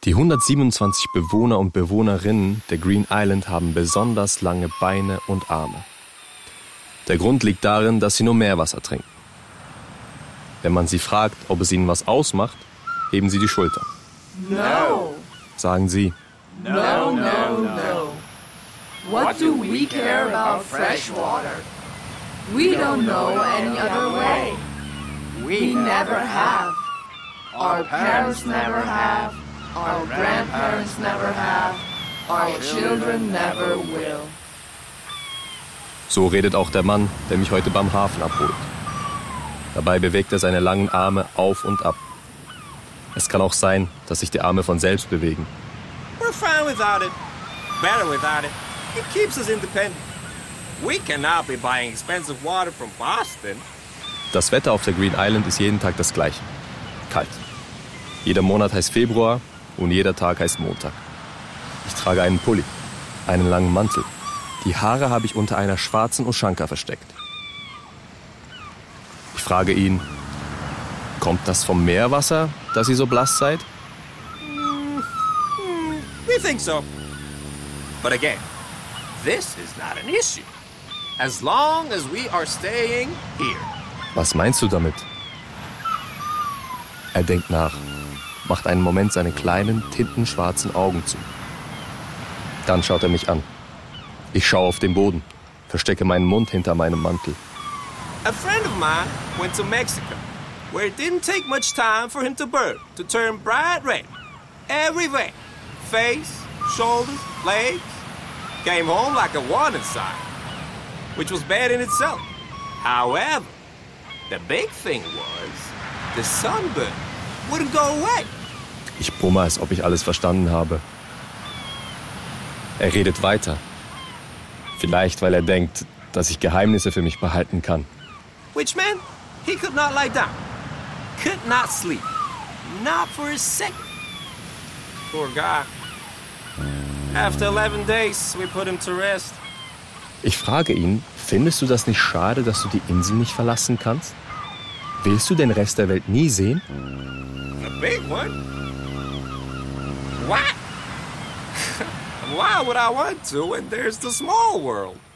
Die 127 Bewohner und Bewohnerinnen der Green Island haben besonders lange Beine und Arme. Der Grund liegt darin, dass sie nur Meerwasser trinken. Wenn man sie fragt, ob es ihnen was ausmacht, heben sie die Schultern. No. Sagen sie, No, no, no. What do we care about fresh water? We don't know any other way. We never have. Our parents never have. Our grandparents never have. Our children never will. so redet auch der Mann, der mich heute beim Hafen abholt. Dabei bewegt er seine langen Arme auf und ab. Es kann auch sein, dass sich die Arme von selbst bewegen. We're fine without it. Better without it. It keeps us independent. We cannot be buying expensive water from Boston. Das Wetter auf der Green Island ist jeden Tag das gleiche. Kalt. Jeder Monat heißt Februar und jeder Tag heißt Montag. Ich trage einen Pulli, einen langen Mantel. Die Haare habe ich unter einer schwarzen Ushanka versteckt. Ich frage ihn, kommt das vom Meerwasser, dass ihr so blass seid? We think so. But again, this is not an issue. As long as we are staying here. Was meinst du damit? Er denkt nach, macht einen Moment seine kleinen, tintenschwarzen Augen zu. Dann schaut er mich an. Ich schaue auf den Boden, verstecke meinen Mund hinter meinem Mantel. A friend of mine went to Mexico, where it didn't take much time for him to burn, to turn bright red. Every vein, face, shoulders, legs, came home like a warning sign, which was bad in itself. However, the big thing was, the sunburn wouldn't go away. Ich brumme, als ob ich alles verstanden habe. Er redet weiter. Vielleicht, weil er denkt, dass ich Geheimnisse für mich behalten kann. Which meant he could not lie down, could not sleep, not for a second. Poor guy. After 11 days, we put him to rest. Ich frage ihn, findest du das nicht schade, dass du die Insel nicht verlassen kannst? Willst du den Rest der Welt nie sehen? A big one? What? Why would I want to when there's the small world?